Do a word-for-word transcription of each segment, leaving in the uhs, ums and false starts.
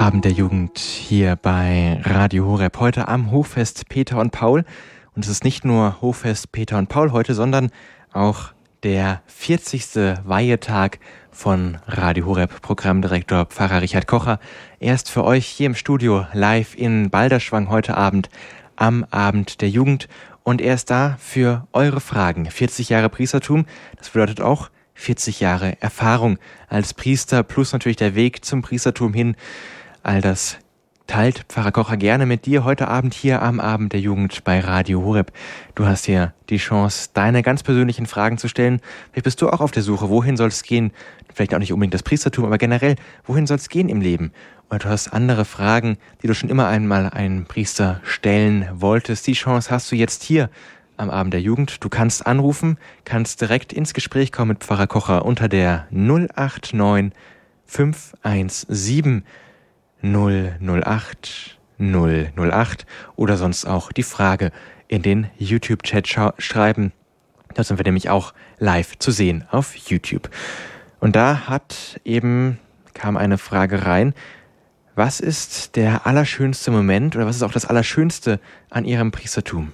Abend der Jugend hier bei Radio Horeb. Heute am Hochfest Peter und Paul. Und es ist nicht nur Hochfest Peter und Paul heute, sondern auch der vierzigste Weihetag von Radio Horeb. Programmdirektor Pfarrer Richard Kocher. Er ist für euch hier im Studio live in Balderschwang heute Abend am Abend der Jugend. Und er ist da für eure Fragen. vierzig Jahre Priestertum, das bedeutet auch vierzig Jahre Erfahrung als Priester plus natürlich der Weg zum Priestertum hin. All das teilt Pfarrer Kocher gerne mit dir heute Abend hier am Abend der Jugend bei Radio Horeb. Du hast hier die Chance, deine ganz persönlichen Fragen zu stellen. Vielleicht bist du auch auf der Suche, wohin soll es gehen? Vielleicht auch nicht unbedingt das Priestertum, aber generell, wohin soll es gehen im Leben? Oder du hast andere Fragen, die du schon immer einmal einem Priester stellen wolltest. Die Chance hast du jetzt hier am Abend der Jugend. Du kannst anrufen, kannst direkt ins Gespräch kommen mit Pfarrer Kocher unter der null acht neun fünf eins sieben null null acht null null acht oder sonst auch die Frage in den YouTube-Chat scha- schreiben. Da sind wir nämlich auch live zu sehen auf YouTube. Und da hat eben, kam eine Frage rein, was ist der allerschönste Moment oder was ist auch das Allerschönste an Ihrem Priestertum?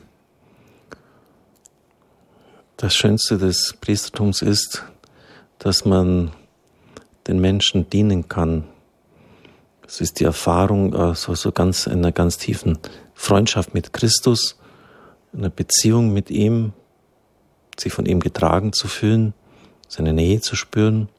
Das Schönste des Priestertums ist, dass man den Menschen dienen kann. Es ist die Erfahrung äh, so, so ganz in einer ganz tiefen Freundschaft mit Christus, einer Beziehung mit ihm, sich von ihm getragen zu fühlen, seine Nähe zu spüren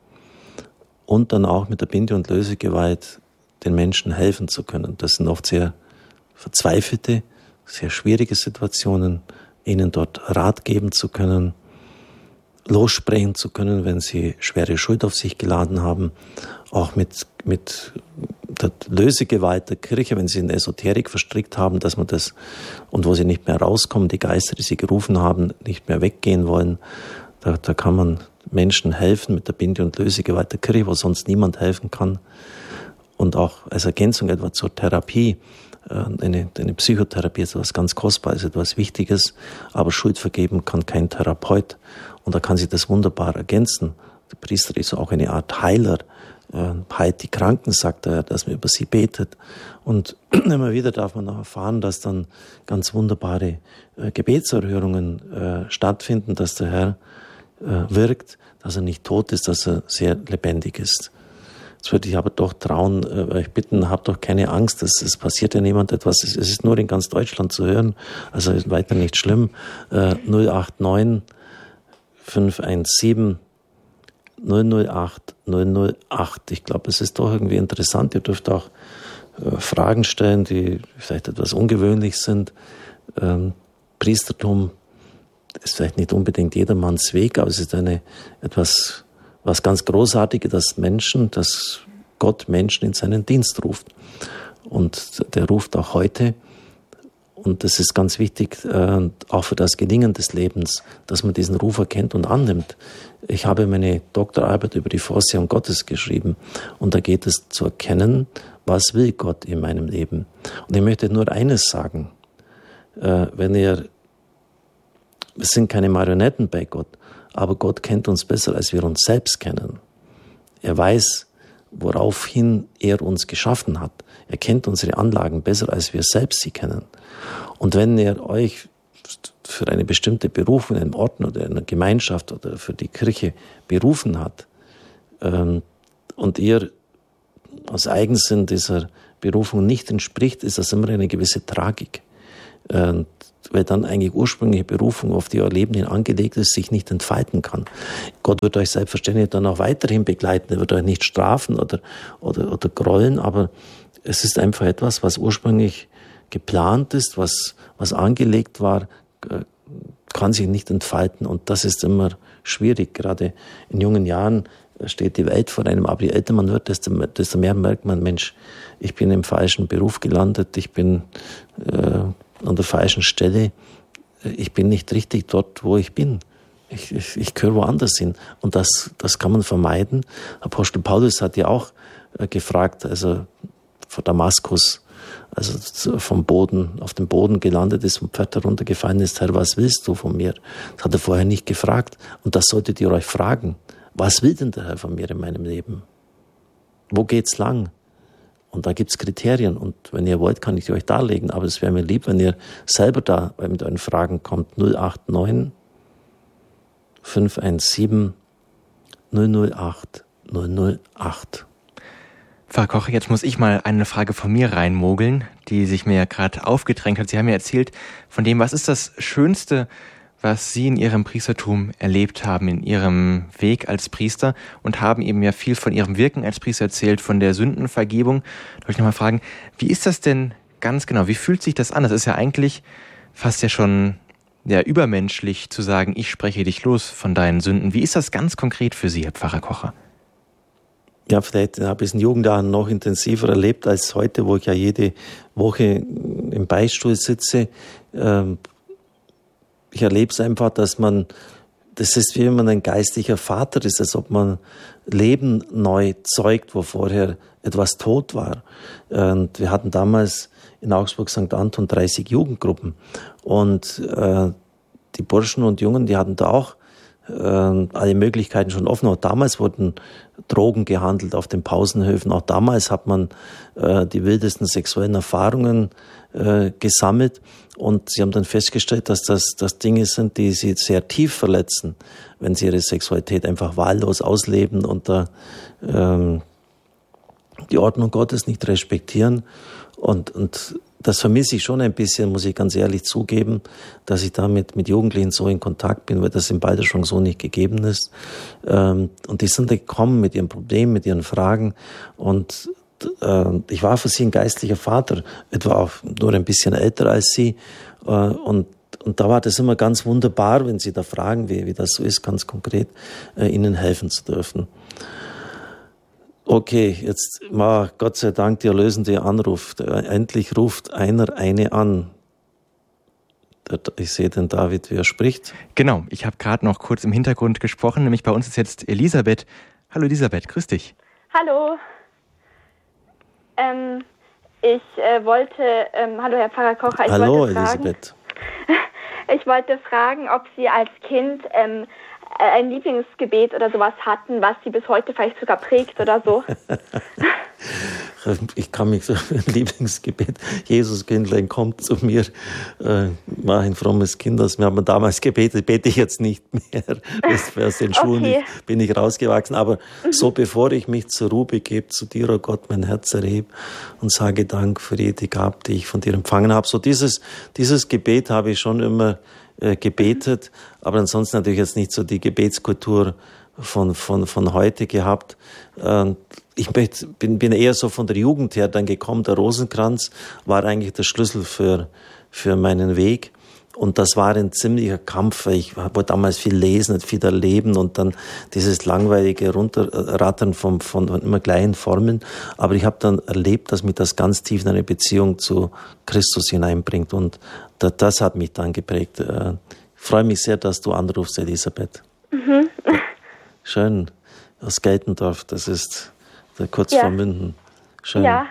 und dann auch mit der Binde und Lösegeweiht den Menschen helfen zu können. Das sind oft sehr verzweifelte, sehr schwierige Situationen, ihnen dort Rat geben zu können, lossprechen zu können, wenn sie schwere Schuld auf sich geladen haben, auch mit, mit der Lösegewalt der Kirche, wenn sie in Esoterik verstrickt haben, dass man das, und wo sie nicht mehr rauskommen, die Geister, die sie gerufen haben, nicht mehr weggehen wollen, da, da kann man Menschen helfen mit der Binde und Lösegewalt der Kirche, wo sonst niemand helfen kann. Und auch als Ergänzung etwa zur Therapie, Eine, eine Psychotherapie ist etwas ganz Kostbares, etwas Wichtiges, aber Schuld vergeben kann kein Therapeut und da kann sich das wunderbar ergänzen. Der Priester ist auch eine Art Heiler, äh, heilt die Kranken, sagt er, dass man über sie betet. Und immer wieder darf man auch erfahren, dass dann ganz wunderbare äh, Gebetserhörungen äh, stattfinden, dass der Herr äh, wirkt, dass er nicht tot ist, dass er sehr lebendig ist. Jetzt würde ich aber doch trauen, äh, euch bitten, habt doch keine Angst, es, es passiert ja niemand etwas, es, es ist nur in ganz Deutschland zu hören, also ist weiter nicht schlimm. Äh, null acht neun fünf eins sieben null null acht null null acht. Ich glaube, es ist doch irgendwie interessant, ihr dürft auch äh, Fragen stellen, die vielleicht etwas ungewöhnlich sind. Ähm, Priestertum ist vielleicht nicht unbedingt jedermanns Weg, aber es ist eine etwas was ganz Großartiges, dass Menschen, dass Gott Menschen in seinen Dienst ruft. Und der ruft auch heute. Und das ist ganz wichtig, äh, auch für das Gelingen des Lebens, dass man diesen Ruf erkennt und annimmt. Ich habe meine Doktorarbeit über die Vorsehung Gottes geschrieben. Und da geht es zu erkennen, was will Gott in meinem Leben. Und ich möchte nur eines sagen. Äh, wenn ihr, wir sind keine Marionetten bei Gott, aber Gott kennt uns besser, als wir uns selbst kennen. Er weiß, woraufhin er uns geschaffen hat. Er kennt unsere Anlagen besser, als wir selbst sie kennen. Und wenn er euch für eine bestimmte Berufung in einem Ort oder in einer Gemeinschaft oder für die Kirche berufen hat, ähm, und ihr aus Eigensinn dieser Berufung nicht entspricht, ist das immer eine gewisse Tragik. Äh, weil dann eigentlich ursprüngliche Berufung, auf die euer Leben hin angelegt ist, sich nicht entfalten kann. Gott wird euch selbstverständlich dann auch weiterhin begleiten, er wird euch nicht strafen oder, oder, oder grollen, aber es ist einfach etwas, was ursprünglich geplant ist, was, was angelegt war, kann sich nicht entfalten und das ist immer schwierig. Gerade in jungen Jahren steht die Welt vor einem, aber je älter man wird, desto, desto mehr merkt man, Mensch, ich bin im falschen Beruf gelandet, ich bin äh, an der falschen Stelle, ich bin nicht richtig dort, wo ich bin. Ich, ich, ich gehöre woanders hin. Und das, das kann man vermeiden. Apostel Paulus hat ja auch äh, gefragt, also vor Damaskus, also vom Boden, auf dem Boden gelandet ist, vom Pferd heruntergefallen ist, Herr, was willst du von mir? Das hat er vorher nicht gefragt. Und das solltet ihr euch fragen. Was will denn der Herr von mir in meinem Leben? Wo geht's lang? Und da gibt's Kriterien. Und wenn ihr wollt, kann ich die euch darlegen. Aber es wäre mir lieb, wenn ihr selber da mit euren Fragen kommt. null acht neun fünf eins sieben null null acht null null acht. Pfarrer Kocher, jetzt muss ich mal eine Frage von mir reinmogeln, die sich mir ja gerade aufgedrängt hat. Sie haben mir erzählt von dem, was ist das Schönste, was Sie in Ihrem Priestertum erlebt haben, in Ihrem Weg als Priester, und haben eben ja viel von Ihrem Wirken als Priester erzählt, von der Sündenvergebung. Da wollte ich nochmal fragen, wie ist das denn ganz genau? Wie fühlt sich das an? Das ist ja eigentlich fast ja schon ja, übermenschlich zu sagen, ich spreche dich los von deinen Sünden. Wie ist das ganz konkret für Sie, Herr Pfarrer Kocher? Ja, vielleicht habe ich es in Jugendjahren noch intensiver erlebt als heute, wo ich ja jede Woche im Beichtstuhl sitze. Ich erlebe es einfach, dass man, das ist wie wenn man ein geistlicher Vater ist, als ob man Leben neu zeugt, wo vorher etwas tot war. Und wir hatten damals in Augsburg Sankt Anton dreißig Jugendgruppen. Und äh, die Burschen und Jungen, die hatten da auch äh, alle Möglichkeiten schon offen. Auch damals wurden Drogen gehandelt auf den Pausenhöfen. Auch damals hat man äh, die wildesten sexuellen Erfahrungen äh, gesammelt. Und sie haben dann festgestellt, dass das, das Dinge sind, die sie sehr tief verletzen, wenn sie ihre Sexualität einfach wahllos ausleben und da ähm, die Ordnung Gottes nicht respektieren. Und, und das vermisse ich schon ein bisschen, muss ich ganz ehrlich zugeben, dass ich damit mit Jugendlichen so in Kontakt bin, weil das in Balderschwang so nicht gegeben ist. Und die sind gekommen mit ihren Problemen, mit ihren Fragen. Und ich war für sie ein geistlicher Vater, etwa auch nur ein bisschen älter als sie. Und, und da war das immer ganz wunderbar, wenn sie da fragen, wie, wie das so ist, ganz konkret, ihnen helfen zu dürfen. Okay, jetzt war Gott sei Dank der erlösende Anruf. Endlich ruft einer eine an. Ich sehe den David, wie er spricht. Genau, ich habe gerade noch kurz im Hintergrund gesprochen, nämlich bei uns ist jetzt Elisabeth. Hallo Elisabeth, grüß dich. Hallo. Ähm, ich äh, wollte, ähm, hallo Herr Pfarrer Kocher. Ich hallo wollte fragen, Elisabeth. Ich wollte fragen, ob Sie als Kind ähm, ein Lieblingsgebet oder sowas hatten, was Sie bis heute vielleicht sogar prägt oder so. Ich kann mich so ein Lieblingsgebet, Jesus Kindlein, kommt zu mir, äh, mach ein frommes Kind aus mir. Haben wir damals gebetet, bete ich jetzt nicht mehr. Das wäre aus den Schulen, Okay. ich, bin ich rausgewachsen. Aber mhm. so bevor ich mich zur Ruhe begebe, zu dir, oh Gott, mein Herz erhebe und sage Dank für jede Gabe, die ich von dir empfangen habe. So dieses, dieses Gebet habe ich schon immer äh, gebetet, aber ansonsten natürlich jetzt nicht so die Gebetskultur von, von, von heute gehabt. Äh, Ich bin, bin eher so von der Jugend her dann gekommen. Der Rosenkranz war eigentlich der Schlüssel für, für meinen Weg. Und das war ein ziemlicher Kampf. Ich wollte damals viel lesen, viel erleben und dann dieses langweilige Runterrattern von, von immer gleichen Formeln. Aber ich habe dann erlebt, dass mich das ganz tief in eine Beziehung zu Christus hineinbringt. Und das, das hat mich dann geprägt. Ich freue mich sehr, dass du anrufst, Elisabeth. Mhm. Schön. Aus Geltendorf, das ist kurz ja. vor Münden. Schön. Ja.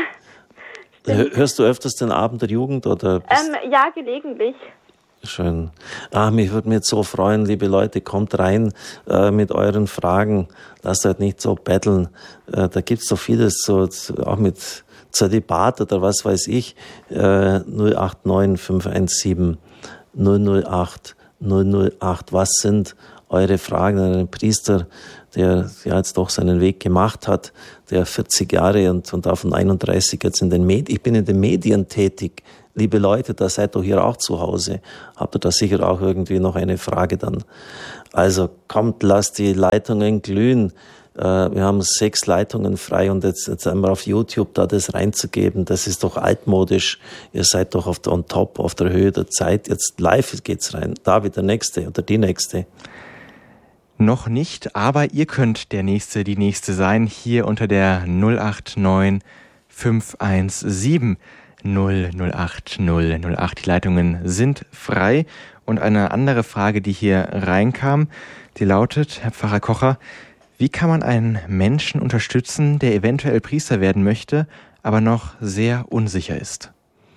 Hörst du öfters den Abend der Jugend? Oder ähm, ja, gelegentlich. Schön. Ah, mich würde mir jetzt so freuen, liebe Leute, kommt rein äh, mit euren Fragen. Lasst euch nicht so betteln. Äh, da gibt's so vieles, so auch mit Zölibat oder was weiß ich. Äh, null acht neun fünf eins sieben null null acht null null acht. Was sind eure Fragen an einen Priester, der ja jetzt doch seinen Weg gemacht hat, der vierzig Jahre und, und davon einunddreißig jetzt in den Medien, ich bin in den Medien tätig. Liebe Leute, da seid doch hier auch zu Hause. Habt ihr da sicher auch irgendwie noch eine Frage dann? Also kommt, lasst die Leitungen glühen. Äh, wir haben sechs Leitungen frei und jetzt, jetzt einmal auf YouTube da das reinzugeben, das ist doch altmodisch. Ihr seid doch auf der, on top, auf der Höhe der Zeit. Jetzt live geht's rein. David, der Nächste oder die Nächste. Noch nicht, aber ihr könnt der Nächste, die Nächste sein, hier unter der null acht neun fünf eins sieben null null acht null null acht. Die Leitungen sind frei. Und eine andere Frage, die hier reinkam, die lautet, Herr Pfarrer Kocher, wie kann man einen Menschen unterstützen, der eventuell Priester werden möchte, aber noch sehr unsicher ist?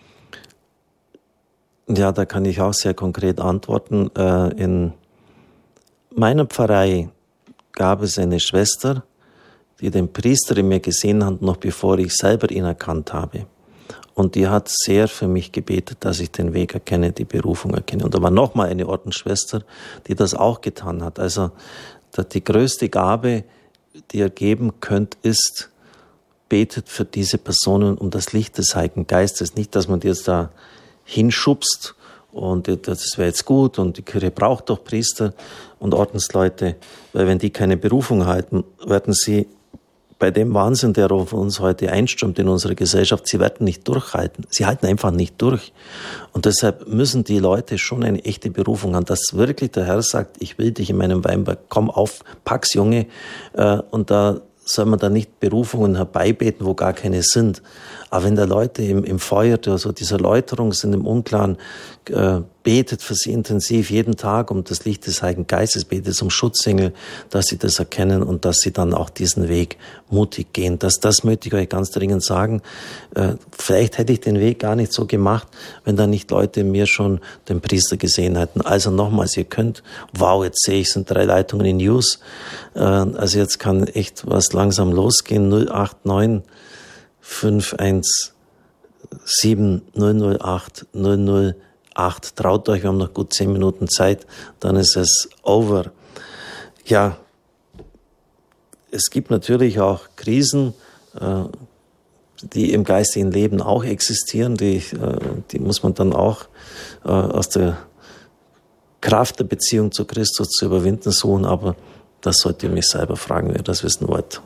Ja, da kann ich auch sehr konkret antworten. In meiner Pfarrei gab es eine Schwester, die den Priester in mir gesehen hat, noch bevor ich selber ihn erkannt habe. Und die hat sehr für mich gebetet, dass ich den Weg erkenne, die Berufung erkenne. Und da war nochmal eine Ordensschwester, die das auch getan hat. Also die größte Gabe, die ihr geben könnt, ist, betet für diese Personen um das Licht des Heiligen Geistes. Nicht, dass man die jetzt da hinschubst und das wäre jetzt gut und die Kirche braucht doch Priester und Ordensleute, weil wenn die keine Berufung halten, werden sie bei dem Wahnsinn, der auf uns heute einströmt in unserer Gesellschaft, sie werden nicht durchhalten. Sie halten einfach nicht durch. Und deshalb müssen die Leute schon eine echte Berufung haben, dass wirklich der Herr sagt, ich will dich in meinem Weinberg, komm auf, pack's, Junge. Und da soll man da nicht Berufungen herbeibeten, wo gar keine sind. Aber wenn da Leute im, im Feuer, also dieser Läuterung sind im Unklaren, äh, betet für sie intensiv jeden Tag um das Licht des Heiligen Geistes, betet um Schutzengel, dass sie das erkennen und dass sie dann auch diesen Weg mutig gehen. Das, das möchte ich euch ganz dringend sagen. Äh, vielleicht hätte ich den Weg gar nicht so gemacht, wenn da nicht Leute in mir schon den Priester gesehen hätten. Also nochmals, ihr könnt, wow, jetzt sehe ich, es sind drei Leitungen in Use. Äh, also jetzt kann echt was langsam losgehen. null acht neun fünf eins sieben null null acht null null acht. Traut euch, wir haben noch gut zehn Minuten Zeit, dann ist es over. Ja, es gibt natürlich auch Krisen, äh, die im geistigen Leben auch existieren, die, äh, die muss man dann auch äh, aus der Kraft der Beziehung zu Christus zu überwinden suchen, aber das sollt ihr mich selber fragen, wer das wissen wollt.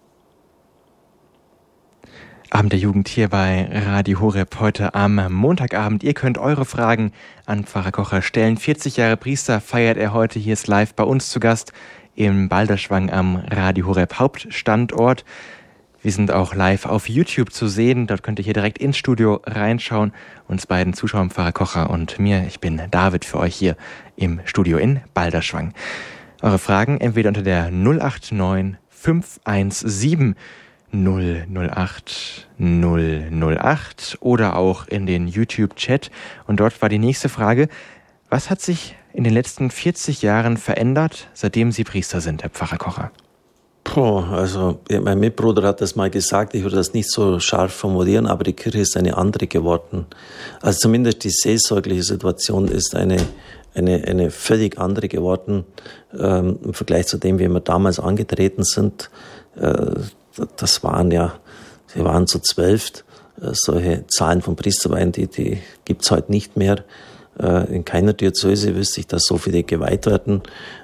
Abend der Jugend hier bei Radio Horeb heute am Montagabend. Ihr könnt eure Fragen an Pfarrer Kocher stellen. vierzig Jahre Priester feiert er heute. Hier ist live bei uns zu Gast im Balderschwang am Radio Horeb Hauptstandort. Wir sind auch live auf YouTube zu sehen. Dort könnt ihr hier direkt ins Studio reinschauen. Uns beiden Zuschauern, Pfarrer Kocher und mir. Ich bin David für euch hier im Studio in Balderschwang. Eure Fragen entweder unter der null acht neun fünf eins sieben null null acht null null acht oder auch in den YouTube-Chat. Und dort war die nächste Frage: Was hat sich in den letzten vierzig Jahren verändert, seitdem Sie Priester sind, Herr Pfarrer Kocher? Puh, also mein Mitbruder hat das mal gesagt, ich würde das nicht so scharf formulieren, aber die Kirche ist eine andere geworden. Also zumindest die seelsorgliche Situation ist eine, eine, eine völlig andere geworden ähm, im Vergleich zu dem, wie wir damals angetreten sind. Äh, Das waren ja, wir waren zu zwölf, solche Zahlen von Priesterweihen, die, die gibt's heute nicht mehr. In keiner Diözese wüsste ich, dass so viele geweiht werden.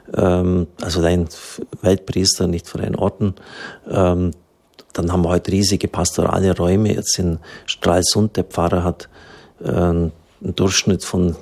Also allein Weltpriester, nicht von den Orten. Dann haben wir heute riesige pastorale Räume. Jetzt in Stralsund, der Pfarrer hat einen Durchschnitt von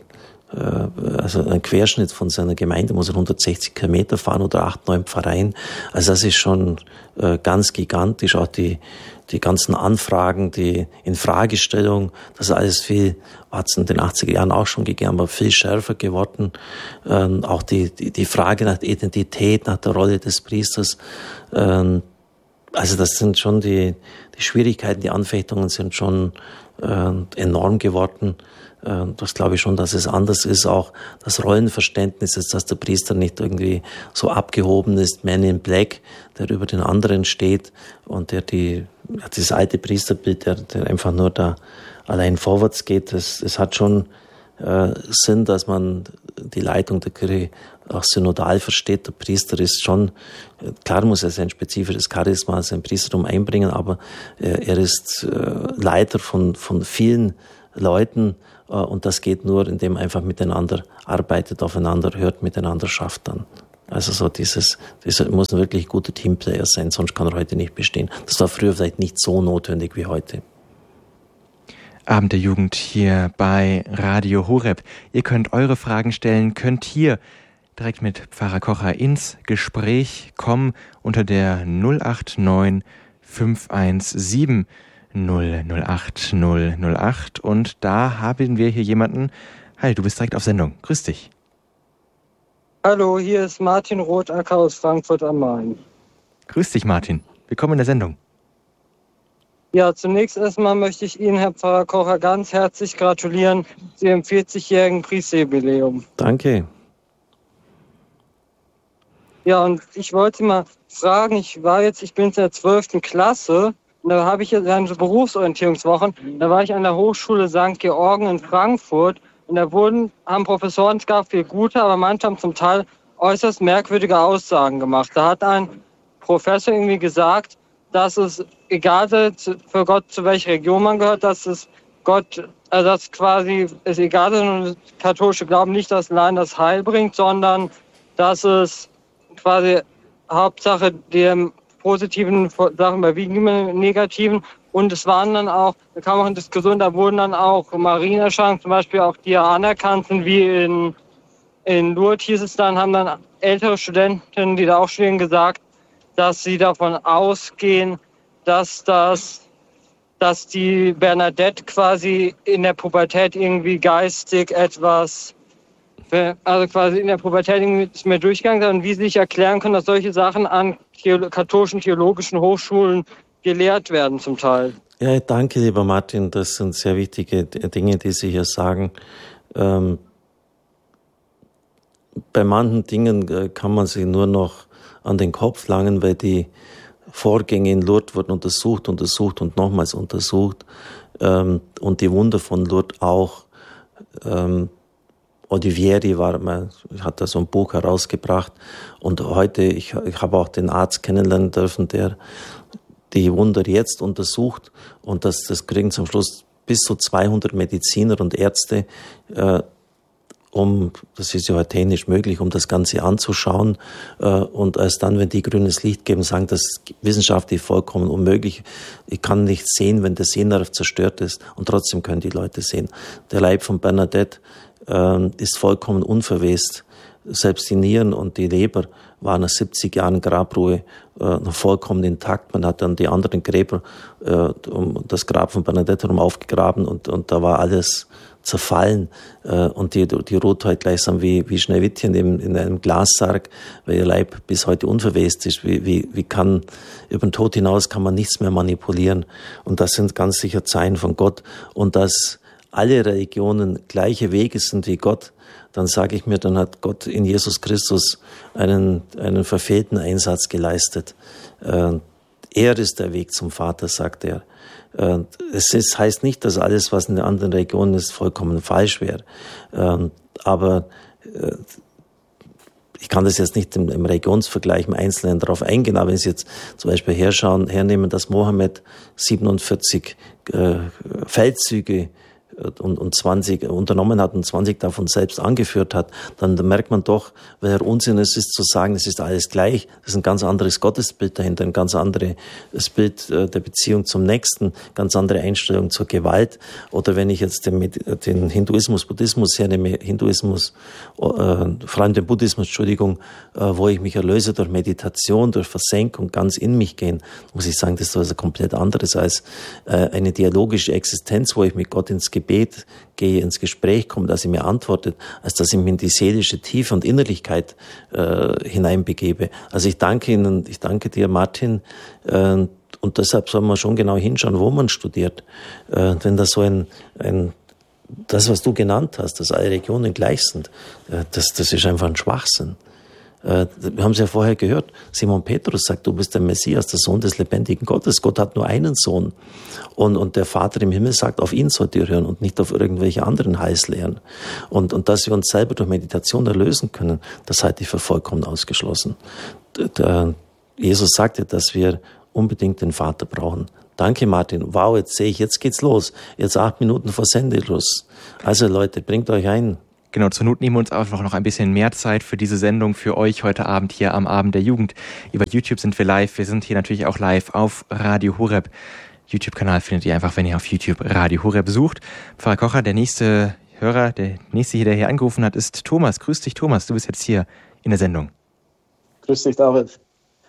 also ein Querschnitt von seiner Gemeinde, muss er hundertsechzig Kilometer fahren oder acht, neun Pfarreien. Also das ist schon äh, ganz gigantisch. Auch die, die ganzen Anfragen, die Infragestellung, das ist alles viel, hat es in den achtziger Jahren auch schon gegeben, aber viel schärfer geworden. Ähm, auch die, die, die Frage nach der Identität, nach der Rolle des Priesters. Ähm, also das sind schon die, die Schwierigkeiten, die Anfechtungen sind schon äh, enorm geworden. Das glaube ich schon, dass es anders ist. Auch das Rollenverständnis ist, dass der Priester nicht irgendwie so abgehoben ist, Man in Black, der über den anderen steht und der die, das alte Priesterbild, der, der einfach nur da allein vorwärts geht. Es, es hat schon äh, Sinn, dass man die Leitung der Kirche auch synodal versteht. Der Priester ist schon, klar muss er sein spezifisches Charisma, sein Priestertum einbringen, aber äh, er ist äh, Leiter von, von vielen Leuten, und das geht nur, indem man einfach miteinander arbeitet, aufeinander hört, miteinander schafft dann. Also so dieses, das muss ein wirklich guter Teamplayer sein, sonst kann er heute nicht bestehen. Das war früher vielleicht nicht so notwendig wie heute. Abend der Jugend hier bei Radio Horeb. Ihr könnt eure Fragen stellen, könnt hier direkt mit Pfarrer Kocher ins Gespräch kommen unter der null acht neun fünf eins sieben null null acht null null acht und da haben wir hier jemanden. Hi, du bist direkt auf Sendung. Grüß dich. Hallo, hier ist Martin Rotacker aus Frankfurt am Main. Grüß dich, Martin. Willkommen in der Sendung. Ja, zunächst erstmal möchte ich Ihnen, Herr Pfarrer Kocher, ganz herzlich gratulieren zu Ihrem vierzigjährigen Priesterjubiläum. Danke. Ja, und ich wollte mal fragen, ich war jetzt, ich bin jetzt in der zwölften Klasse, und da habe ich jetzt eine Berufsorientierungswochen, da war ich an der Hochschule Sankt Georgen in Frankfurt, und da wurden, haben Professoren, es gab viel gute, aber manche haben zum Teil äußerst merkwürdige Aussagen gemacht. Da hat ein Professor irgendwie gesagt, dass es egal sei für Gott, zu welcher Region man gehört, dass es Gott, also dass quasi es egal ist, und das katholische Glauben nicht das allein das Heil bringt, sondern dass es quasi Hauptsache dem positiven Sachen überwiegen über negativen. Und es waren dann auch, da kam auch in Diskussion, da wurden dann auch Marienerscheinungen, zum Beispiel auch die anerkannt sind, wie in, in Lourdes hieß es dann, haben dann ältere Studenten, die da auch studieren, gesagt, dass sie davon ausgehen, dass das, dass die Bernadette quasi in der Pubertät irgendwie geistig etwas, also quasi in der Pubertät irgendwie mehr durchgegangen ist und wie sie sich erklären können, dass solche Sachen an Theolo- katholischen theologischen Hochschulen gelehrt werden zum Teil. Ja, danke, lieber Martin. Das sind sehr wichtige Dinge, die Sie hier sagen. Ähm, bei manchen Dingen äh, kann man sich nur noch an den Kopf langen, weil die Vorgänge in Lourdes wurden untersucht, untersucht und nochmals untersucht. Ähm, und die Wunder von Lourdes auch. Ähm, Olivieri war, hat da so ein Buch herausgebracht. Und heute, ich, ich habe auch den Arzt kennenlernen dürfen, der die Wunder jetzt untersucht. Und das, das kriegen zum Schluss bis zu zweihundert Mediziner und Ärzte, äh, um, das ist ja heute technisch möglich, um das Ganze anzuschauen. Äh, und erst dann, wenn die grünes Licht geben, sagen, das ist wissenschaftlich vollkommen unmöglich. Ich kann nicht sehen, wenn der Sehnerv zerstört ist. Und trotzdem können die Leute sehen. Der Leib von Bernadette ist vollkommen unverwest. Selbst die Nieren und die Leber waren nach siebzig Jahren Grabruhe äh, noch vollkommen intakt. Man hat dann die anderen Gräber äh, um das Grab von Bernadette herum aufgegraben und, und da war alles zerfallen. Äh, und die, die ruht halt gleichsam wie, wie Schneewittchen in, in einem Glassarg, weil ihr Leib bis heute unverwest ist. Wie, wie, wie kann, über den Tod hinaus kann man nichts mehr manipulieren. Und das sind ganz sicher Zeichen von Gott. Und dass alle Religionen gleiche Wege sind wie Gott, dann sage ich mir, dann hat Gott in Jesus Christus einen, einen verfehlten Einsatz geleistet. Äh, er ist der Weg zum Vater, sagt er. Äh, es ist, heißt nicht, dass alles, was in den anderen Religionen ist, vollkommen falsch wäre. Äh, aber äh, ich kann das jetzt nicht im, im Religionsvergleich im Einzelnen darauf eingehen, aber wenn Sie jetzt zum Beispiel herschauen, hernehmen, dass Mohammed siebenundvierzig äh, Feldzüge und, und zwanzig unternommen hat und zwanzig davon selbst angeführt hat, dann merkt man doch, welcher Unsinn es ist zu sagen, es ist alles gleich. Das ist ein ganz anderes Gottesbild dahinter, ein ganz anderes Bild der Beziehung zum Nächsten, ganz andere Einstellung zur Gewalt. Oder wenn ich jetzt den, den Hinduismus, Buddhismus hernehme, Hinduismus, äh, vor allem den Buddhismus, Entschuldigung, äh, wo ich mich erlöse durch Meditation, durch Versenkung, ganz in mich gehen, muss ich sagen, das ist also komplett anderes als äh, eine dialogische Existenz, wo ich mit Gott ins Gebet gehe, ins Gespräch komme, dass er mir antwortet, als dass ich mich in die seelische Tiefe und Innerlichkeit äh, hineinbegebe. Also ich danke Ihnen, ich danke dir, Martin, äh, und deshalb soll man schon genau hinschauen, wo man studiert. Äh, wenn das so ein, ein das, was du genannt hast, dass alle Religionen gleich sind, äh, das, das ist einfach ein Schwachsinn. Wir haben es ja vorher gehört, Simon Petrus sagt, du bist der Messias, der Sohn des lebendigen Gottes. Gott hat nur einen Sohn. Und, und der Vater im Himmel sagt, auf ihn sollt ihr hören und nicht auf irgendwelche anderen Heilslehren. Und, und dass wir uns selber durch Meditation erlösen können, das halte ich für vollkommen ausgeschlossen. Der Jesus sagte, dass wir unbedingt den Vater brauchen. Danke, Martin. Wow, jetzt sehe ich, jetzt geht's los. Jetzt acht Minuten vor Sendeschluss. Also Leute, bringt euch ein. Genau, zur Not nehmen wir uns einfach noch ein bisschen mehr Zeit für diese Sendung für euch heute Abend hier am Abend der Jugend. Über YouTube sind wir live. Wir sind hier natürlich auch live auf Radio Horeb. YouTube-Kanal findet ihr einfach, wenn ihr auf YouTube Radio Horeb sucht. Pfarrer Kocher, der nächste Hörer, der nächste hier, der hier angerufen hat, ist Thomas. Grüß dich, Thomas. Du bist jetzt hier in der Sendung. Grüß dich, David.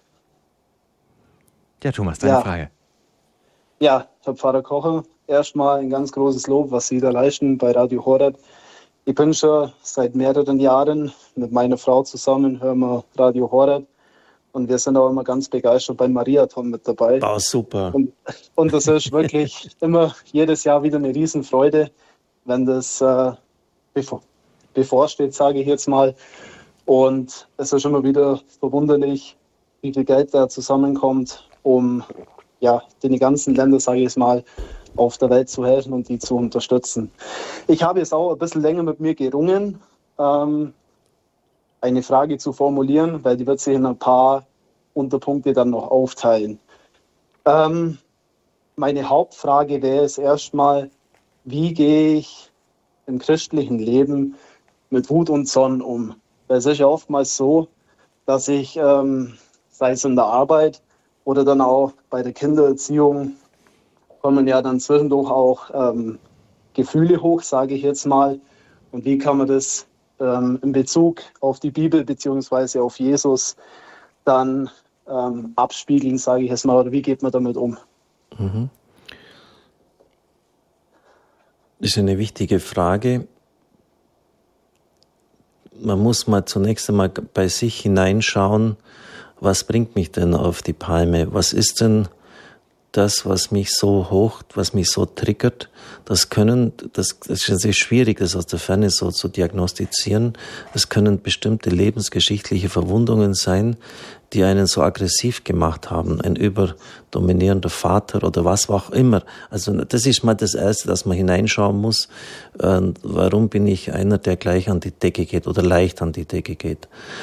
Ja, Thomas, deine ja. Frage. Ja, Herr Pfarrer Kocher, erstmal ein ganz großes Lob, was Sie da leisten bei Radio Horeb. Ich bin schon seit mehreren Jahren mit meiner Frau zusammen, hören wir Radio Horeb. Und wir sind auch immer ganz begeistert beim Mariathon mit dabei. Oh, super. Und, und das ist wirklich immer jedes Jahr wieder eine Riesenfreude, wenn das äh, bevor, bevorsteht, sage ich jetzt mal. Und es ist immer wieder verwunderlich, wie viel Geld da zusammenkommt, um ja, den ganzen Ländern, sage ich es mal, auf der Welt zu helfen und die zu unterstützen. Ich habe jetzt auch ein bisschen länger mit mir gerungen, ähm, eine Frage zu formulieren, weil die wird sich in ein paar Unterpunkte dann noch aufteilen. Ähm, meine Hauptfrage wäre es erstmal, wie gehe ich im christlichen Leben mit Wut und Zorn um? Weil es ist ja oftmals so, dass ich, ähm, sei es in der Arbeit oder dann auch bei der Kindererziehung, kommen ja dann zwischendurch auch ähm, Gefühle hoch, sage ich jetzt mal. Und wie kann man das ähm, in Bezug auf die Bibel bzw. auf Jesus dann ähm, abspiegeln, sage ich jetzt mal, oder wie geht man damit um? Mhm. Das ist eine wichtige Frage. Man muss mal zunächst einmal bei sich hineinschauen, was bringt mich denn auf die Palme? Was ist denn das, was mich so hoch, was mich so triggert? Das können, das, das ist sehr schwierig, das aus der Ferne so zu diagnostizieren. Es können bestimmte lebensgeschichtliche Verwundungen sein, die einen so aggressiv gemacht haben. Ein überdominierender Vater oder was auch immer. Also das ist mal das Erste, dass man hineinschauen muss. Äh, warum bin ich einer, der gleich an die Decke geht oder leicht an die Decke geht?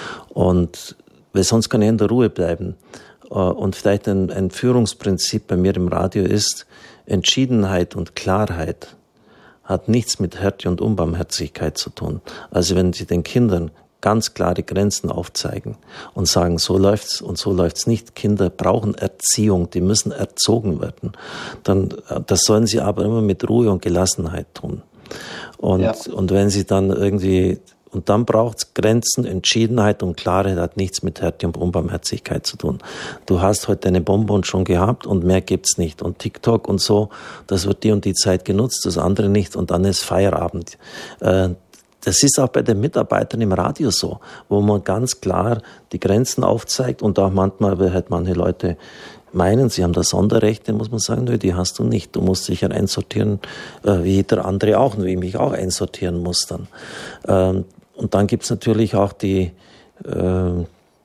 Und weil sonst kann ich in der Ruhe bleiben. Und vielleicht ein, ein Führungsprinzip bei mir im Radio ist, Entschiedenheit und Klarheit hat nichts mit Härte und Unbarmherzigkeit zu tun. Also wenn Sie den Kindern ganz klare Grenzen aufzeigen und sagen, so läuft's und so läuft's nicht. Kinder brauchen Erziehung, die müssen erzogen werden. Dann, das sollen sie aber immer mit Ruhe und Gelassenheit tun. Und, ja. und wenn sie dann irgendwie Und dann braucht es Grenzen, Entschiedenheit und Klarheit, hat nichts mit Härte und Unbarmherzigkeit zu tun. Du hast heute deine Bonbon schon gehabt und mehr gibt's nicht. Und TikTok und so, das wird die und die Zeit genutzt, das andere nicht und dann ist Feierabend. Äh, das ist auch bei den Mitarbeitern im Radio so, wo man ganz klar die Grenzen aufzeigt und auch manchmal, weil halt manche Leute meinen, sie haben da Sonderrechte, muss man sagen, nö, die hast du nicht. Du musst dich ja einsortieren, äh, wie jeder andere auch, wie ich mich auch einsortieren muss dann. Ähm, Und dann gibt's natürlich auch die, äh,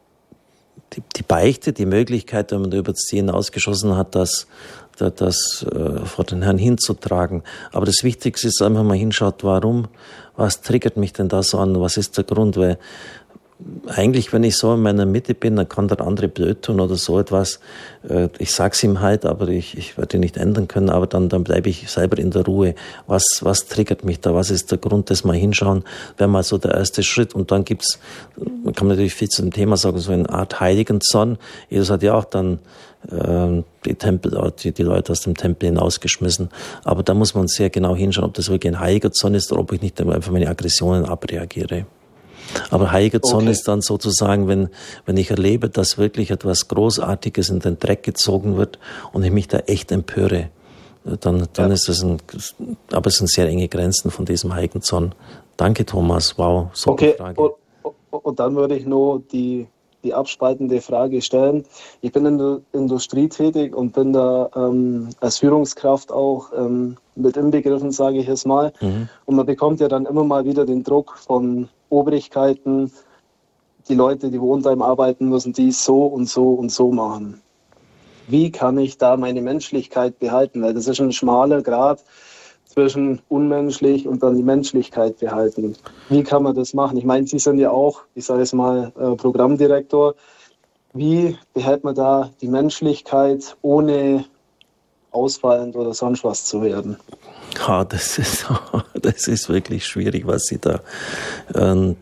die, die Beichte, die Möglichkeit, wenn man über das Ziel hinausgeschossen hat, das, das, das äh, vor den Herrn hinzutragen. Aber das Wichtigste ist einfach mal hinschaut, warum, was triggert mich denn da so an, was ist der Grund, weil eigentlich, wenn ich so in meiner Mitte bin, dann kann der andere blöd tun oder so etwas. Ich sag's ihm halt, aber ich, ich werde ihn nicht ändern können, aber dann, dann bleibe ich selber in der Ruhe. Was, was triggert mich da? Was ist der Grund, das mal hinschauen? Wäre mal so der erste Schritt. Und dann gibt's, man kann natürlich viel zu dem Thema sagen, so eine Art heiligen Zorn. Jesus hat ja auch dann äh, die Tempel, die, die Leute aus dem Tempel hinausgeschmissen. Aber da muss man sehr genau hinschauen, ob das wirklich ein heiliger Zorn ist oder ob ich nicht einfach meine Aggressionen abreagiere. Aber heiliger Zorn okay. ist dann sozusagen, wenn, wenn ich erlebe, dass wirklich etwas Großartiges in den Dreck gezogen wird und ich mich da echt empöre, dann, dann ja. ist das ein, aber es sind sehr enge Grenzen von diesem heiligen Zorn. Danke, Thomas. Wow, super okay. Frage. Und, und dann würde ich nur die, die abspaltende Frage stellen. Ich bin in der Industrie tätig und bin da ähm, als Führungskraft auch ähm, mit inbegriffen, sage ich jetzt mal. Mhm. Und man bekommt ja dann immer mal wieder den Druck von Obrigkeiten, die Leute, die wo unter einem arbeiten müssen, die so und so und so machen. Wie kann ich da meine Menschlichkeit behalten? Weil das ist ein schmaler Grat zwischen unmenschlich und dann die Menschlichkeit behalten. Wie kann man das machen? Ich meine, Sie sind ja auch, ich sage jetzt mal, äh, Programmdirektor. Wie behält man da die Menschlichkeit, ohne ausfallend oder sonst was zu werden? Ja, das ist, das ist wirklich schwierig, was Sie da... Ähm,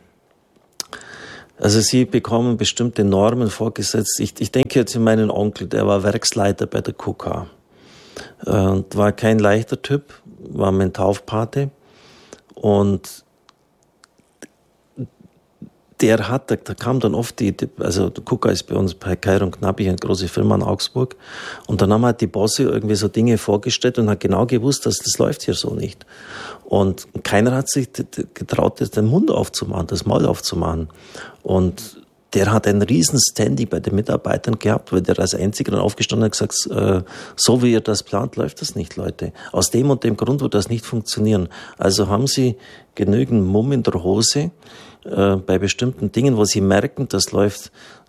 also Sie bekommen bestimmte Normen vorgesetzt. Ich, ich denke jetzt an meinen Onkel, der war Werksleiter bei der K K. Und war kein leichter Typ, war mein Taufpate. Und der hat, da, da kam dann oft die, also K K ist bei uns bei Kair und Knappig eine große Firma in Augsburg. Und dann haben halt die Bosse irgendwie so Dinge vorgestellt und hat genau gewusst, dass das läuft hier so nicht. Und keiner hat sich getraut, den Mund aufzumachen, das Maul aufzumachen. Und der hat ein riesen Standing bei den Mitarbeitern gehabt, weil der als einziger dann aufgestanden hat und gesagt, äh, so wie ihr das plant, läuft das nicht, Leute. Aus dem und dem Grund wird das nicht funktionieren. Also haben Sie genügend Mumm in der Hose, äh, bei bestimmten Dingen, wo Sie merken, das läuft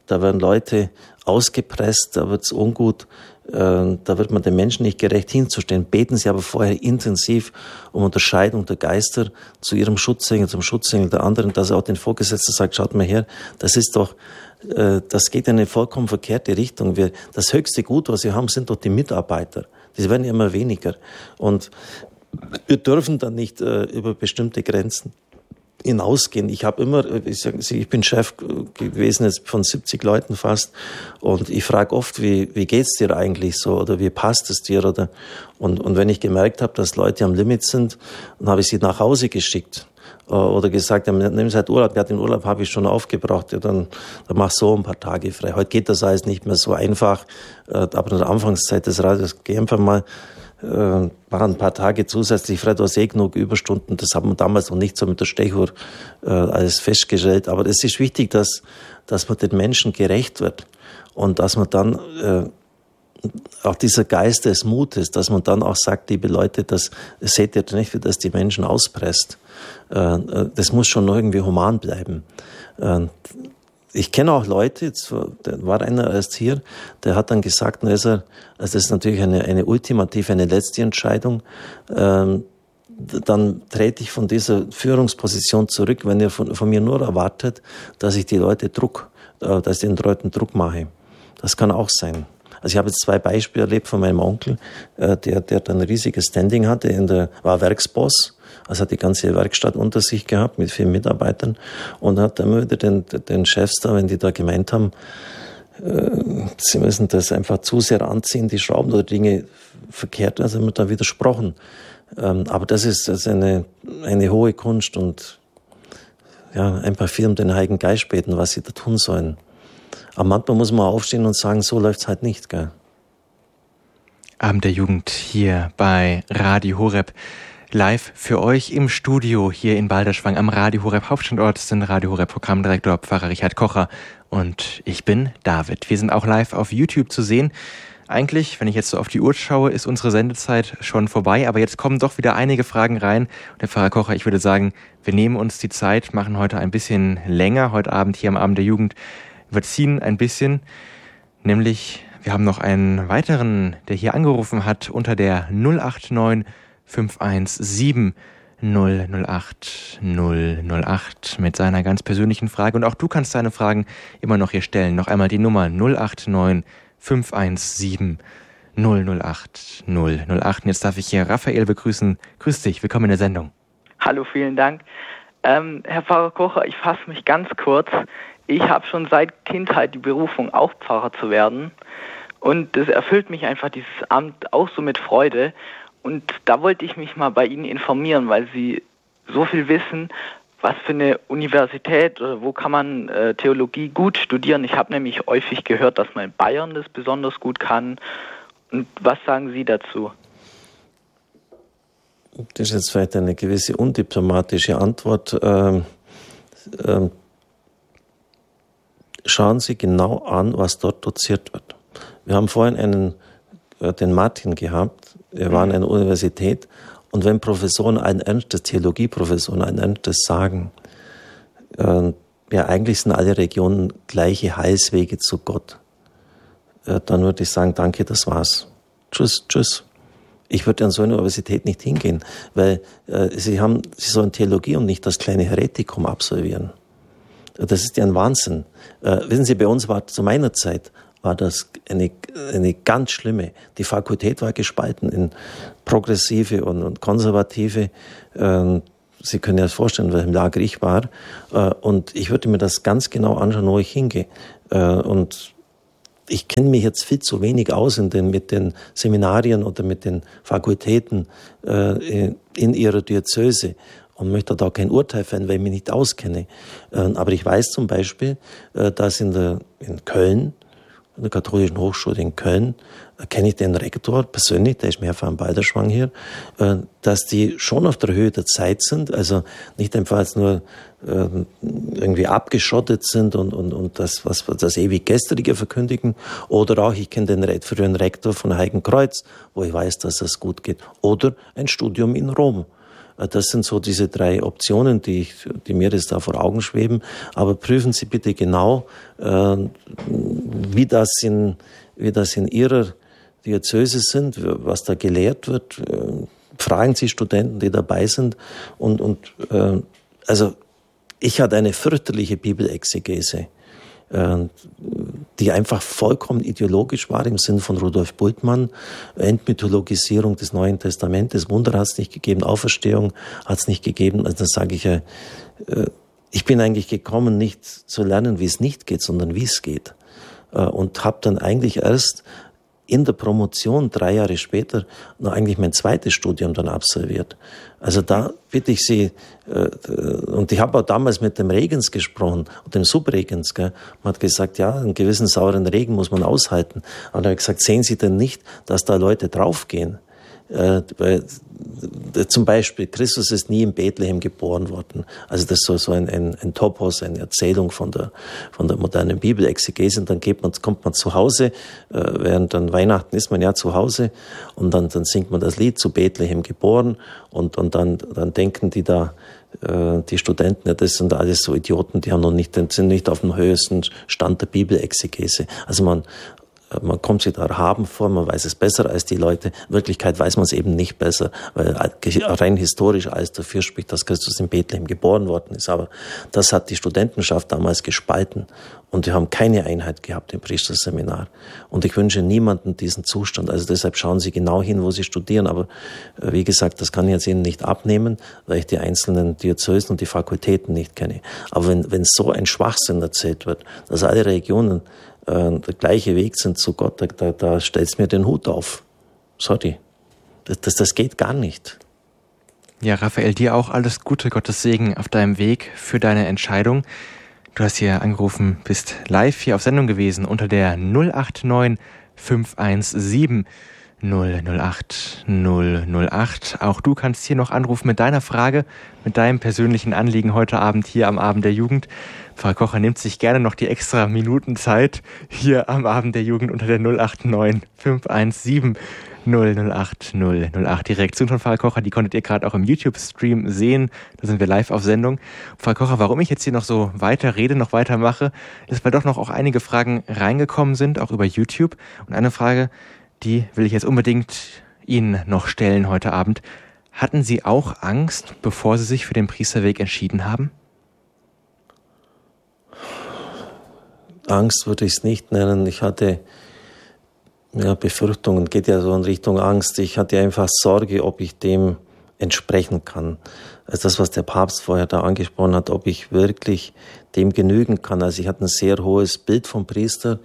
da werden Leute ausgepresst, da wird's ungut, äh, da wird man den Menschen nicht gerecht hinzustellen. Beten Sie aber vorher intensiv um Unterscheidung der Geister zu Ihrem Schutzengel, zum Schutzengel der anderen, dass er auch den Vorgesetzten sagt, schaut mal her, das ist doch, äh, das geht in eine vollkommen verkehrte Richtung. Wir, das höchste Gut, was wir haben, sind doch die Mitarbeiter. Die werden immer weniger. Und wir dürfen dann nicht äh, über bestimmte Grenzen hinausgehen. Ich habe immer, ich, sag, ich bin Chef gewesen jetzt von siebzig Leuten fast und ich frage oft, wie wie geht's dir eigentlich so oder wie passt es dir oder und und wenn ich gemerkt habe, dass Leute am Limit sind, dann habe ich sie nach Hause geschickt oder gesagt, ja, nimm halt Urlaub. Ja, den Urlaub habe ich schon aufgebraucht. Ja, dann dann mach so ein paar Tage frei. Heute geht das alles nicht mehr so einfach, aber in der Anfangszeit des Radios geh einfach mal Äh, waren ein paar Tage zusätzlich frei, du hast eh genug Überstunden, das haben wir damals noch nicht so mit der Stechuhr äh, alles festgestellt, aber es ist wichtig, dass dass man den Menschen gerecht wird und dass man dann äh, auch dieser Geist des Mutes, dass man dann auch sagt, liebe Leute, das seht ihr nicht, wie das die Menschen auspresst. Äh, das muss schon irgendwie human bleiben. Äh, Ich kenne auch Leute, jetzt war einer erst hier, der hat dann gesagt, also das ist natürlich eine, eine ultimative, eine letzte Entscheidung, ähm, dann trete ich von dieser Führungsposition zurück, wenn ihr von, von mir nur erwartet, dass ich die Leute Druck, äh, dass ich den Leuten Druck mache. Das kann auch sein. Also ich habe jetzt zwei Beispiele erlebt von meinem Onkel, äh, der, der dann ein riesiges Standing hatte, in der, war Werksboss. Also hat die ganze Werkstatt unter sich gehabt mit vielen Mitarbeitern und hat immer wieder den, den Chefs da, wenn die da gemeint haben, äh, sie müssen das einfach zu sehr anziehen, die Schrauben oder Dinge verkehrt, also immer da widersprochen. Ähm, aber das ist, das ist eine, eine hohe Kunst und ja, einfach viel um den Heiligen Geist beten, was sie da tun sollen. Aber manchmal muss man aufstehen und sagen, so läuft's halt nicht, gell? Abend der Jugend hier bei Radio Horeb. Live für euch im Studio hier in Balderschwang am Radio Horeb Hauptstandort sind Radio Horeb Programmdirektor Pfarrer Richard Kocher und ich bin David. Wir sind auch live auf YouTube zu sehen. Eigentlich, wenn ich jetzt so auf die Uhr schaue, ist unsere Sendezeit schon vorbei, aber jetzt kommen doch wieder einige Fragen rein. Und der Pfarrer Kocher, ich würde sagen, wir nehmen uns die Zeit, machen heute ein bisschen länger, heute Abend hier am Abend der Jugend. Wir ziehen ein bisschen, nämlich wir haben noch einen weiteren, der hier angerufen hat unter der null acht neun fünf eins sieben null null acht null null acht mit seiner ganz persönlichen Frage. Und auch du kannst deine Fragen immer noch hier stellen. Noch einmal die Nummer null acht neun fünf eins sieben null null acht null null acht. Und jetzt darf ich hier Raphael begrüßen. Grüß dich, willkommen in der Sendung. Hallo, vielen Dank. Ähm, Herr Pfarrer Kocher, ich fasse mich ganz kurz. Ich habe schon seit Kindheit die Berufung, auch Pfarrer zu werden. Und das erfüllt mich einfach, dieses Amt, auch so mit Freude. Und da wollte ich mich mal bei Ihnen informieren, weil Sie so viel wissen, was für eine Universität oder wo kann man äh, Theologie gut studieren. Ich habe nämlich häufig gehört, dass man in Bayern das besonders gut kann. Und was sagen Sie dazu? Das ist jetzt vielleicht eine gewisse undiplomatische Antwort. Ähm, ähm, schauen Sie genau an, was dort doziert wird. Wir haben vorhin einen, äh, den Martin gehabt, er war an einer Universität, und wenn Professoren ein ernstes, Theologieprofessoren ein ernstes sagen, äh, ja, eigentlich sind alle Regionen gleiche Heilswege zu Gott, äh, dann würde ich sagen, danke, das war's. Tschüss, tschüss. Ich würde an so eine Universität nicht hingehen, weil äh, sie haben, sie sollen Theologie und nicht das kleine Heretikum absolvieren. Das ist ja ein Wahnsinn. Äh, wissen Sie, bei uns war zu meiner Zeit war das eine, eine ganz schlimme. Die Fakultät war gespalten in progressive und, und konservative. Äh, Sie können sich das vorstellen, in welchem Lager ich war. Äh, und ich würde mir das ganz genau anschauen, wo ich hingehe. Äh, und ich kenne mich jetzt viel zu wenig aus in den, mit den Seminarien oder mit den Fakultäten äh, in ihrer Diözese und möchte da kein Urteil fällen, weil ich mich nicht auskenne. Äh, aber ich weiß zum Beispiel, äh, dass in, der, in Köln, in der Katholischen Hochschule in Köln, äh, kenne ich den Rektor persönlich, der ist mehrfach am Balderschwang hier, äh, dass die schon auf der Höhe der Zeit sind, also nicht einfach als nur äh, irgendwie abgeschottet sind und, und, und das, was das ewig Gestrige verkündigen. Oder auch, ich kenne den früheren Rektor von Heiligenkreuz, wo ich weiß, dass das gut geht. Oder ein Studium in Rom. Das sind so diese drei Optionen, die, ich, die mir jetzt da vor Augen schweben. Aber prüfen Sie bitte genau, äh, wie das in, wie das in Ihrer Diözese sind, was da gelehrt wird. Fragen Sie Studenten, die dabei sind. Und, und äh, also ich hatte eine fürchterliche Bibelexegese, äh, die einfach vollkommen ideologisch war im Sinn von Rudolf Bultmann. Entmythologisierung des Neuen Testamentes, Wunder hat es nicht gegeben, Auferstehung hat es nicht gegeben. Also das sage ich ja, äh, ich bin eigentlich gekommen, nicht zu lernen, wie es nicht geht, sondern wie es geht. Äh, und habe dann eigentlich erst in der Promotion, drei Jahre später, noch eigentlich mein zweites Studium dann absolviert. Also da bitte ich Sie, äh, und ich habe auch damals mit dem Regens gesprochen, und dem Subregens, gell, man hat gesagt, ja, einen gewissen sauren Regen muss man aushalten. Und er hat gesagt, sehen Sie denn nicht, dass da Leute draufgehen? Äh, weil, zum Beispiel, Christus ist nie in Bethlehem geboren worden. Also das ist so, so ein, ein, ein Topos, eine Erzählung von der, von der modernen Bibelexegese. Und dann geht man, kommt man zu Hause, äh, während dann Weihnachten ist man ja zu Hause, und dann, dann singt man das Lied, zu Bethlehem geboren, und, und dann, dann denken die da, äh, die Studenten, ja, das sind alles so Idioten, die haben noch nicht, sind nicht auf dem höchsten Stand der Bibelexegese. Also man, Man kommt sich da erhaben vor, man weiß es besser als die Leute. In Wirklichkeit weiß man es eben nicht besser, weil rein historisch alles dafür spricht, dass Christus in Bethlehem geboren worden ist. Aber das hat die Studentenschaft damals gespalten, und wir haben keine Einheit gehabt im Priesterseminar. Und ich wünsche niemandem diesen Zustand. Also deshalb schauen Sie genau hin, wo Sie studieren. Aber wie gesagt, das kann ich jetzt Ihnen nicht abnehmen, weil ich die einzelnen Diözesen und die Fakultäten nicht kenne. Aber wenn, wenn so ein Schwachsinn erzählt wird, dass alle Religionen der gleiche Weg sind zu Gott, da, da, da stellt's mir den Hut auf. Sorry. Das, das, das geht gar nicht. Ja, Raphael, dir auch alles Gute, Gottes Segen auf deinem Weg für deine Entscheidung. Du hast hier angerufen, bist live hier auf Sendung gewesen unter der null acht neun fünf eins sieben null null acht null null acht. Auch du kannst hier noch anrufen mit deiner Frage, mit deinem persönlichen Anliegen heute Abend hier am Abend der Jugend. Pfarrer Kocher nimmt sich gerne noch die extra Minuten Zeit hier am Abend der Jugend unter der null acht neun fünf eins sieben null null acht null null acht. Die Reaktion von Pfarrer Kocher, die konntet ihr gerade auch im YouTube-Stream sehen. Da sind wir live auf Sendung. Pfarrer Kocher, warum ich jetzt hier noch so weiter rede, noch weitermache, ist, weil doch noch auch einige Fragen reingekommen sind, auch über YouTube. Und eine Frage, die will ich jetzt unbedingt Ihnen noch stellen heute Abend. Hatten Sie auch Angst, bevor Sie sich für den Priesterweg entschieden haben? Angst würde ich es nicht nennen. Ich hatte ja, Befürchtungen, geht ja so in Richtung Angst. Ich hatte einfach Sorge, ob ich dem entsprechen kann. Also das, was der Papst vorher da angesprochen hat, ob ich wirklich dem genügen kann. Also ich hatte ein sehr hohes Bild vom Priester.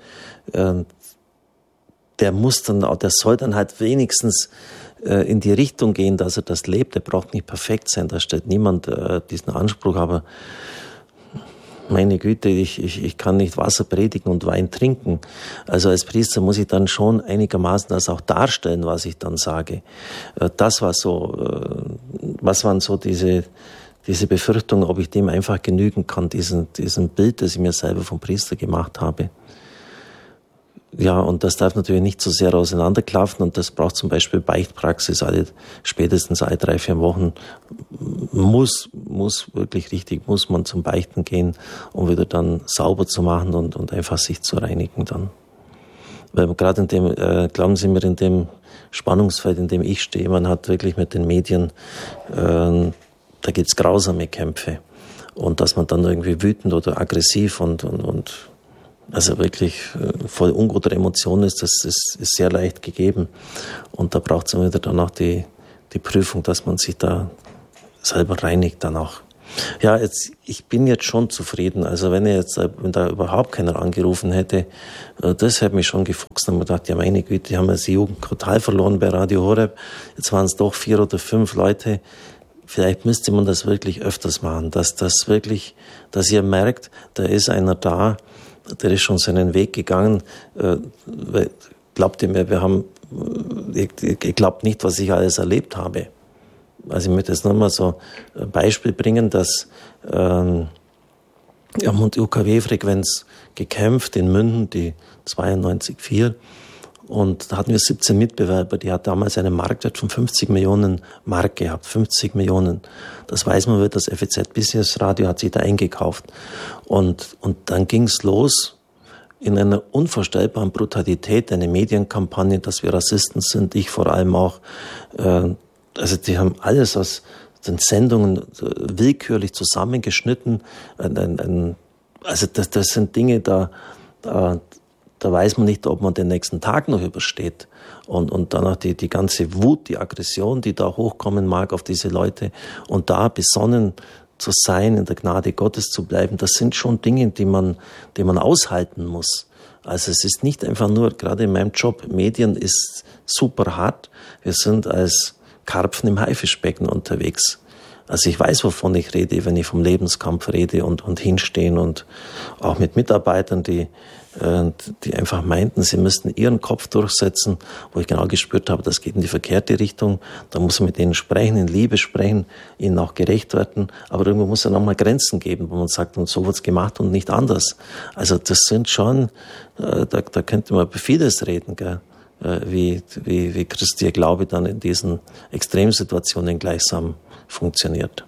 Der muss dann, der soll dann halt wenigstens in die Richtung gehen, dass er das lebt. Der braucht nicht perfekt sein, da stellt niemand diesen Anspruch, aber meine Güte, ich, ich, ich kann nicht Wasser predigen und Wein trinken. Also als Priester muss ich dann schon einigermaßen das auch darstellen, was ich dann sage. Das war so, was waren so diese, diese Befürchtungen, ob ich dem einfach genügen kann, diesen, diesen Bild, das ich mir selber vom Priester gemacht habe. Ja, und das darf natürlich nicht so sehr auseinanderklaffen, und das braucht zum Beispiel Beichtpraxis, alle, spätestens alle drei, vier Wochen muss, muss wirklich richtig, muss man zum Beichten gehen, um wieder dann sauber zu machen und, und einfach sich zu reinigen dann. Weil gerade in dem, äh, glauben Sie mir, in dem Spannungsfeld, in dem ich stehe, man hat wirklich mit den Medien, äh, da gibt's grausame Kämpfe, und dass man dann irgendwie wütend oder aggressiv und, und, und also wirklich voll unguter Emotionen ist, das ist, ist sehr leicht gegeben. Und da braucht es immer wieder dann auch die, die Prüfung, dass man sich da selber reinigt dann auch. Ja, jetzt, ich bin jetzt schon zufrieden. Also wenn er jetzt, wenn da überhaupt keiner angerufen hätte, das hätte mich schon gefuchst. Und man dachte, ja meine Güte, die haben jetzt die Jugend total verloren bei Radio Horeb. Jetzt waren es doch vier oder fünf Leute. Vielleicht müsste man das wirklich öfters machen, dass das wirklich, dass ihr merkt, da ist einer da, der ist schon seinen Weg gegangen. Glaubt ihr mir, wir haben, ich glaubt nicht, was ich alles erlebt habe. Also ich möchte jetzt nur mal so ein Beispiel bringen, dass ähm, wir haben um die U K W-Frequenz gekämpft in München, die zweiundneunzig Komma vier. Und da hatten wir siebzehn Mitbewerber, die hat damals einen Marktwert von fünfzig Millionen Mark gehabt, fünfzig Millionen. Das weiß man, wird das F E Z Business Radio hat sich da eingekauft. Und, und dann ging's los in einer unvorstellbaren Brutalität, eine Medienkampagne, dass wir Rassisten sind, ich vor allem auch. Äh, also die haben alles aus den Sendungen willkürlich zusammengeschnitten. Ein, ein, ein, also das, das sind Dinge, da, da Da weiß man nicht, ob man den nächsten Tag noch übersteht. Und, und dann auch die, die ganze Wut, die Aggression, die da hochkommen mag auf diese Leute. Und da besonnen zu sein, in der Gnade Gottes zu bleiben, das sind schon Dinge, die man, die man aushalten muss. Also es ist nicht einfach nur, gerade in meinem Job, Medien ist super hart. Wir sind als Karpfen im Haifischbecken unterwegs. Also ich weiß, wovon ich rede, wenn ich vom Lebenskampf rede und, und hinstehen und auch mit Mitarbeitern, die, äh, die einfach meinten, sie müssten ihren Kopf durchsetzen, wo ich genau gespürt habe, das geht in die verkehrte Richtung. Da muss man mit denen sprechen, in Liebe sprechen, ihnen auch gerecht werden. Aber irgendwo muss es dann auch mal Grenzen geben, wo man sagt, und so wird's gemacht und nicht anders. Also das sind schon, äh, da, da könnte man über vieles reden, gell? Wie, wie, wie Christi Glaube dann in diesen Extremsituationen gleichsam funktioniert.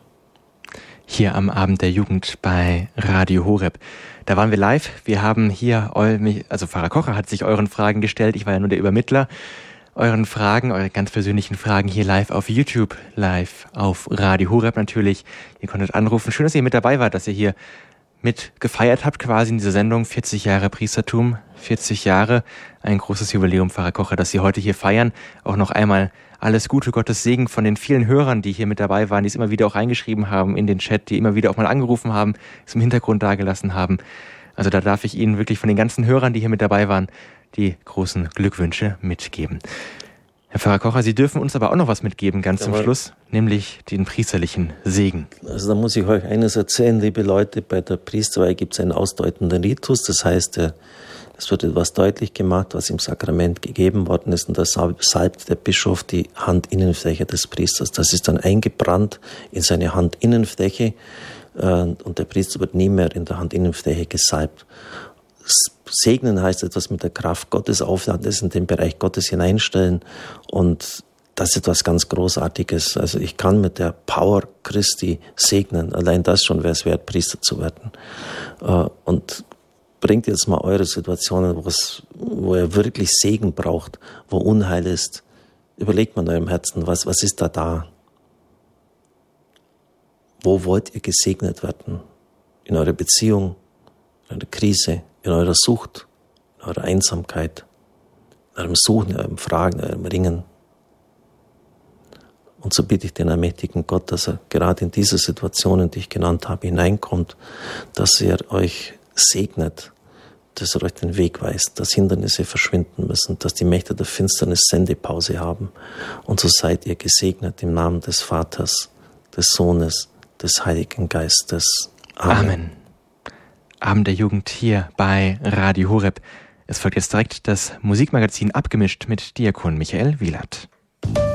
Hier am Abend der Jugend bei Radio Horeb. Da waren wir live. Wir haben hier, also Pfarrer Kocher hat sich euren Fragen gestellt. Ich war ja nur der Übermittler. Euren Fragen, eure ganz persönlichen Fragen hier live auf YouTube, live auf Radio Horeb natürlich. Ihr konntet anrufen. Schön, dass ihr mit dabei wart, dass ihr hier mit gefeiert habt quasi in dieser Sendung. vierzig Jahre Priestertum, vierzig Jahre, ein großes Jubiläum, Pfarrer Kocher, dass Sie heute hier feiern. Auch noch einmal alles Gute, Gottes Segen von den vielen Hörern, die hier mit dabei waren, die es immer wieder auch reingeschrieben haben in den Chat, die immer wieder auch mal angerufen haben, es im Hintergrund dagelassen haben. Also da darf ich Ihnen wirklich von den ganzen Hörern, die hier mit dabei waren, die großen Glückwünsche mitgeben. Herr Pfarrer Kocher, Sie dürfen uns aber auch noch was mitgeben, ganz zum Schluss, nämlich den priesterlichen Segen. Also da muss ich euch eines erzählen, liebe Leute, bei der Priesterweihe gibt es einen ausdeutenden Ritus, das heißt, es wird etwas deutlich gemacht, was im Sakrament gegeben worden ist, und da salbt der Bischof die Handinnenfläche des Priesters. Das ist dann eingebrannt in seine Handinnenfläche, und der Priester wird nie mehr in der Handinnenfläche gesalbt. Segnen heißt etwas mit der Kraft Gottes aufladen, das in den Bereich Gottes hineinstellen, und das ist etwas ganz Großartiges. Also ich kann mit der Power Christi segnen. Allein das schon wäre es wert, Priester zu werden. Und bringt jetzt mal eure Situationen, wo, es, wo ihr wirklich Segen braucht, wo Unheil ist. Überlegt mal in eurem Herzen, was, was ist da da? Wo wollt ihr gesegnet werden? In eurer Beziehung, in eurer Krise, in eurer Sucht, in eurer Einsamkeit, in eurem Suchen, in eurem Fragen, in eurem Ringen. Und so bitte ich den allmächtigen Gott, dass er gerade in diese Situationen, die ich genannt habe, hineinkommt, dass er euch segnet, dass er euch den Weg weist, dass Hindernisse verschwinden müssen, dass die Mächte der Finsternis Sendepause haben. Und so seid ihr gesegnet im Namen des Vaters, des Sohnes, des Heiligen Geistes. Amen. Amen. Abend der Jugend hier bei Radio Horeb. Es folgt jetzt direkt das Musikmagazin Abgemischt mit Diakon Michael Wielert.